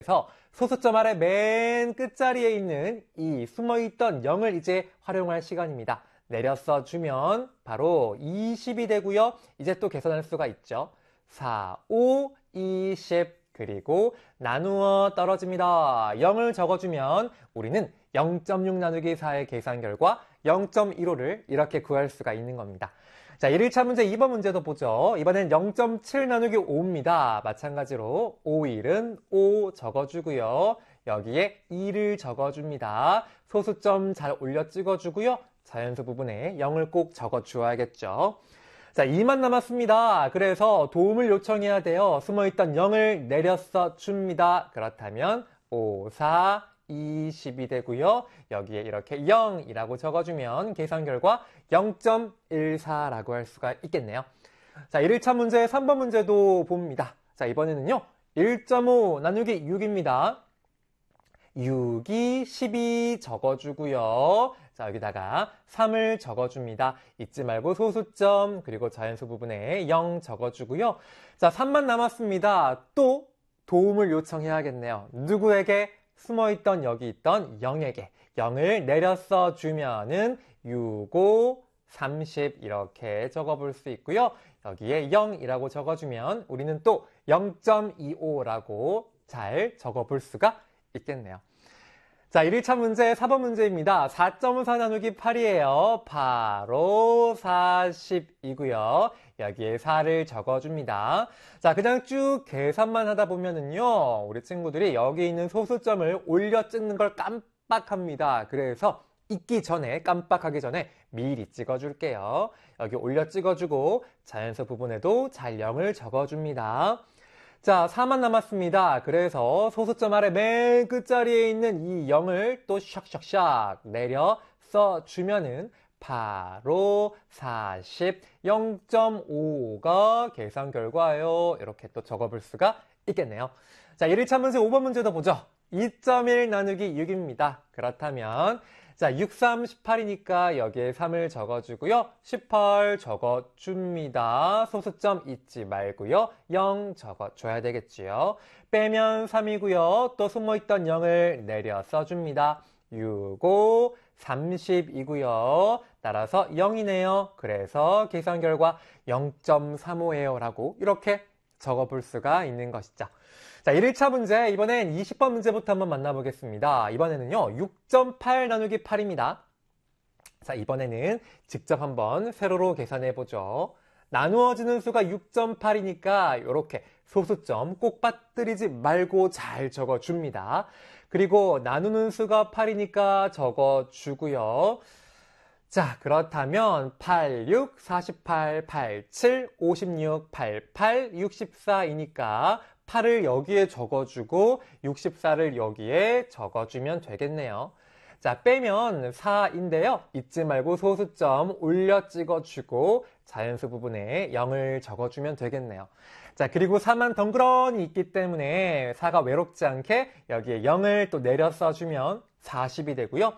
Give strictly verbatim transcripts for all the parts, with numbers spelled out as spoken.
그래서 소수점 아래 맨 끝자리에 있는 이 숨어있던 영을 이제 활용할 시간입니다. 내려 써주면 바로 이십이 되고요. 이제 또 계산할 수가 있죠. 사, 오, 이십 그리고 나누어 떨어집니다. 영을 적어주면 우리는 영 점 육 나누기 사의 계산 결과 영 점 일오를 이렇게 구할 수가 있는 겁니다. 자, 일 일차 문제 이 번 문제도 보죠. 이번엔 영 점 칠 나누기 오입니다. 마찬가지로 오, 일은 오 적어주고요. 여기에 이를 적어줍니다. 소수점 잘 올려 찍어주고요. 자연수 부분에 영을 꼭 적어주어야겠죠. 자, 이만 남았습니다. 그래서 도움을 요청해야 돼요. 숨어있던 영을 내려 써줍니다. 그렇다면 오, 사, 이십이 되고요. 여기에 이렇게 영이라고 적어주면 계산 결과 영 점 일사라고 할 수가 있겠네요. 자, 일 일차 문제 삼 번 문제도 봅니다. 자, 이번에는요. 일 점 오 나누기 육입니다. 육이 십이 적어주고요. 자, 여기다가 삼을 적어줍니다. 잊지 말고 소수점 그리고 자연수 부분에 영 적어주고요. 자, 삼만 남았습니다. 또 도움을 요청해야겠네요. 누구에게? 숨어있던 여기 있던 영에게 영을 내려 써주면은 육, 오, 삼십 이렇게 적어볼 수 있고요. 여기에 영이라고 적어주면 우리는 또 영 점 이오라고 잘 적어볼 수가 있겠네요. 자, 일 일차 문제 사 번 문제입니다. 사 점 사 나누기 팔이에요. 바로 사십이고요. 여기에 사를 적어줍니다. 자, 그냥 쭉 계산만 하다 보면은요, 우리 친구들이 여기 있는 소수점을 올려 찍는 걸 깜빡합니다. 그래서 읽기 전에, 깜빡하기 전에 미리 찍어줄게요. 여기 올려 찍어주고 자연수 부분에도 잘 영을 적어줍니다. 자, 사만 남았습니다. 그래서 소수점 아래 맨 끝자리에 있는 이 영을 또 샥샥샥 내려 써주면은 바로 사십, 영 점 오가 계산 결과예요. 이렇게 또 적어볼 수가 있겠네요. 자, 일 일차 문제 오 번 문제도 보죠. 이 점 일 나누기 육입니다. 그렇다면 자, 육, 삼, 십팔이니까 여기에 삼을 적어주고요. 십팔 적어줍니다. 소수점 잊지 말고요. 영 적어줘야 되겠지요. 빼면 삼이고요. 또 숨어있던 영을 내려 써줍니다. 육, 오, 삼십이고요. 따라서 영이네요. 그래서 계산 결과 영 점 삼오예요. 라고 이렇게 적어볼 수가 있는 것이죠. 자, 일 일차 문제 이번엔 이십 번 문제부터 한번 만나보겠습니다. 이번에는요 육 점 팔 나누기 팔입니다. 자, 이번에는 직접 한번 세로로 계산해보죠. 나누어지는 수가 육 점 팔이니까 이렇게 소수점 꼭 빠뜨리지 말고 잘 적어줍니다. 그리고 나누는 수가 팔이니까 적어주고요. 자, 그렇다면 팔, 육, 사십팔, 팔, 칠, 오십육, 팔십팔, 육십사이니까 팔을 여기에 적어주고 육십사를 여기에 적어주면 되겠네요. 자, 빼면 사인데요. 잊지 말고 소수점 올려 찍어주고 자연수 부분에 영을 적어주면 되겠네요. 자, 그리고 사만 덩그러니 있기 때문에 사가 외롭지 않게 여기에 영을 또 내려 써주면 사십이 되고요.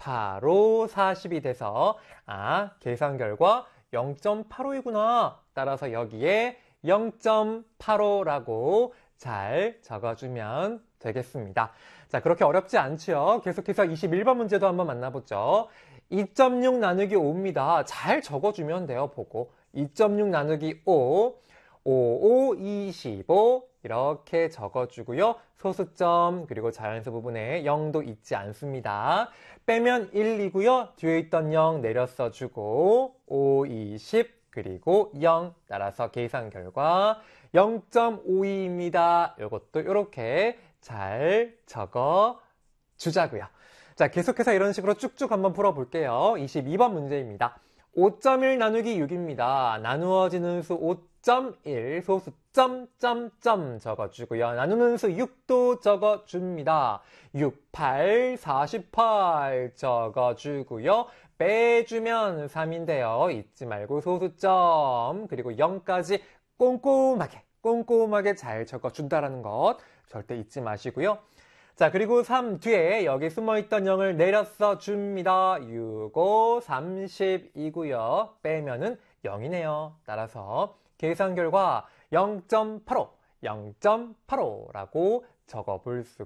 바로 사십이 돼서 아, 계산 결과 영 점 팔오이구나. 따라서 여기에 영 점 팔오라고 잘 적어주면 되겠습니다. 자, 그렇게 어렵지 않죠? 계속해서 이십일 번 문제도 한번 만나보죠. 이 점 육 나누기 오입니다. 잘 적어주면 돼요, 보고. 이 점 육 나누기 오, 오, 오, 이십오 이렇게 적어주고요. 소수점 그리고 자연수 부분에 영도 잊지 않습니다. 빼면 일이고요. 뒤에 있던 영 내려 써주고 오, 이십 그리고 영 따라서 계산 결과 영 점 오이입니다. 이것도 이렇게 잘 적어 주자고요. 자, 계속해서 이런 식으로 쭉쭉 한번 풀어볼게요. 이십이 번 문제입니다. 오 점 일 나누기 육입니다. 나누어지는 수 오 점 일, 소수 점, 점, 점 적어주고요. 나누는 수 육도 적어줍니다. 육, 팔, 사십팔 적어주고요. 빼주면 삼인데요. 잊지 말고 소수점, 그리고 영까지 꼼꼼하게, 꼼꼼하게 잘 적어준다는 것 절대 잊지 마시고요. 자, 그리고 삼 뒤에 여기 숨어있던 영을 내려 써줍니다. 육, 오, 삼십이고요. 빼면은 영이네요. 따라서 계산 결과 영 점 팔오, 영 점 팔오라고 적어 볼 수가